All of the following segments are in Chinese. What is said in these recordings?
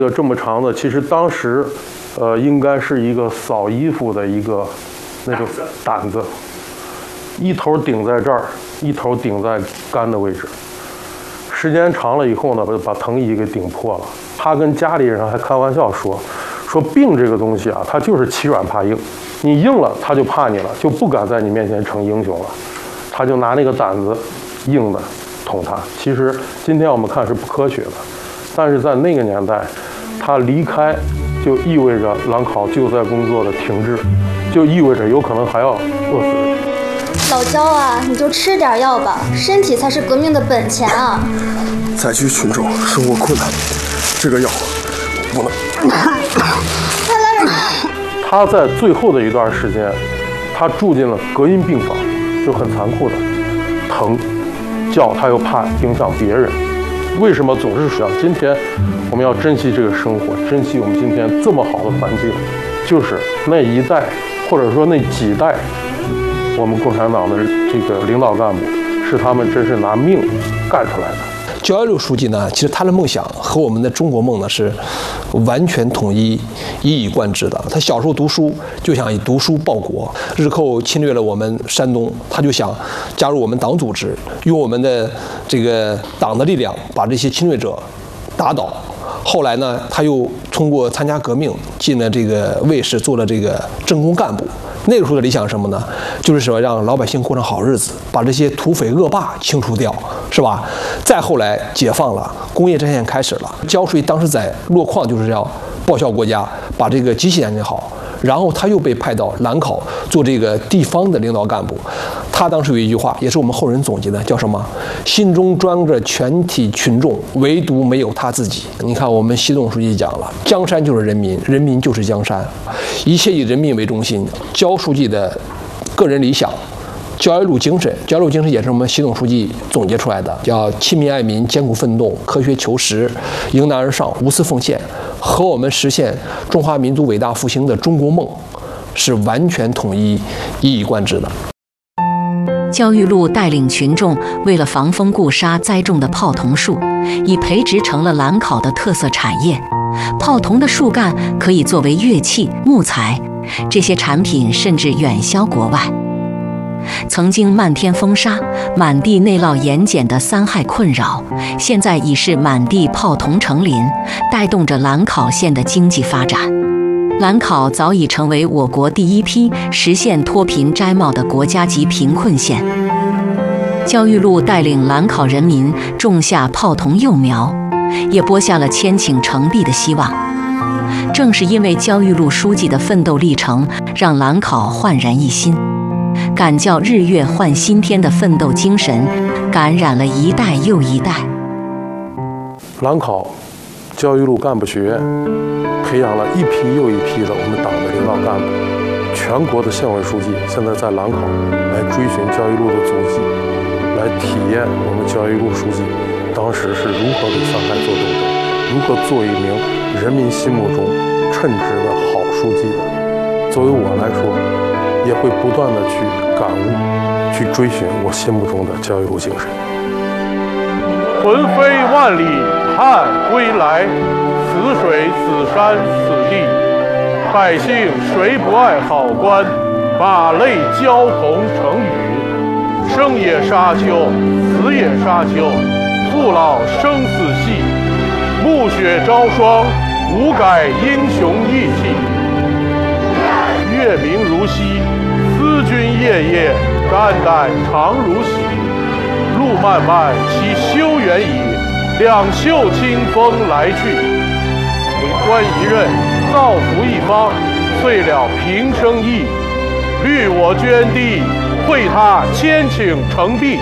这么长的，其实当时，应该是一个扫衣服的一个那个掸子，一头顶在这儿，一头顶在杆的位置。时间长了以后呢，把藤椅给顶破了。他跟家里人还开玩笑说病这个东西啊，它就是欺软怕硬，你硬了他就怕你了，就不敢在你面前成英雄了。他就拿那个掸子硬的捅他。其实今天我们看是不科学的，但是在那个年代，他离开就意味着兰考救灾工作的停滞，就意味着有可能还要饿死人。 老焦啊，你就吃点药吧，身体才是革命的本钱啊！ 灾区群众生活困难，这个药不能。 快来人！ 他在最后的一段时间，他住进了隔音病房，就很残酷的，疼，叫他又怕影响别人。为什么总是说今天我们要珍惜这个生活，珍惜我们今天这么好的环境？就是那一代，或者说那几代，我们共产党的这个领导干部，是他们真是拿命干出来的。 焦裕禄书记呢，其实他的梦想和我们的中国梦呢是完全统一、一以贯之的。他小时候读书就想以读书报国，日寇侵略了我们山东，他就想加入我们党组织，用我们的这个党的力量把这些侵略者打倒。后来呢，他又通过参加革命进了这个卫士，做了这个政工干部。那个时候的理想是什么呢？就是说让老百姓过上好日子，把这些土匪恶霸清除掉，是吧？再后来解放了，工业战线开始了，焦书记当时在洛矿就是要报效国家，把这个机器安全好。然后他又被派到兰考做这个地方的领导干部。他当时有一句话，也是我们后人总结的，叫什么？心中装着全体群众，唯独没有他自己。你看，我们习总书记讲了，江山就是人民，人民就是江山，一切以人民为中心。焦书记的个人理想，焦裕禄精神，焦裕禄精神也是我们习总书记总结出来的，叫亲民爱民、艰苦奋斗、科学求实、迎难而上、无私奉献，和我们实现中华民族伟大复兴的中国梦是完全统一、一以贯之的。 焦裕禄带领群众为了防风固沙栽种的泡桐树，已培植成了兰考的特色产业。泡桐的树干可以作为乐器、木材，这些产品甚至远销国外。曾经漫天风沙、满地内涝盐碱的三害困扰，现在已是满地泡桐成林，带动着兰考县的经济发展。兰考早已成为我国第一批实现脱贫摘帽的国家级贫困县。焦裕禄带领兰考人民种下泡桐幼苗，也播下了千顷成碧的希望。正是因为焦裕禄书记的奋斗历程，让兰考焕然一新。敢叫日月换新天的奋斗精神，感染了一代又一代。 兰考焦裕禄干部学院培养了一批又一批的我们党的领导干部，全国的县委书记现在在兰考来追寻焦裕禄的足迹，来体验我们焦裕禄书记当时是如何给三害做斗争，如何做一名人民心目中称职的好书记的。作为我来说，也会不断的去感悟，去追寻我心目中的焦裕禄精神。魂飞万里盼归来，死水死山死地，百姓谁不爱好官？把泪交同成语，生也沙丘，死也沙丘，父老生死系，暮雪朝霜，无改英雄义气。月明如昔，思君夜夜，肝胆常如洗。路漫漫其修远矣，两袖清风来去。为官一任，造福一方，遂了平生意。虑我捐地，惠他千顷成碧。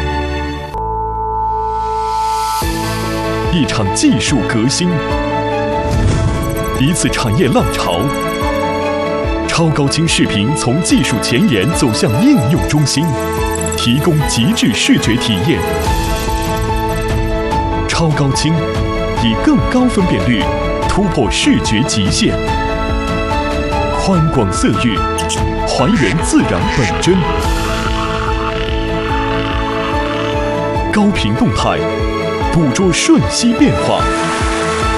一场技术革新，一次产业浪潮。超高清视频从技术前沿走向应用中心，提供极致视觉体验。超高清以更高分辨率突破视觉极限，宽广色域还原自然本真，高频动态捕捉瞬息变化。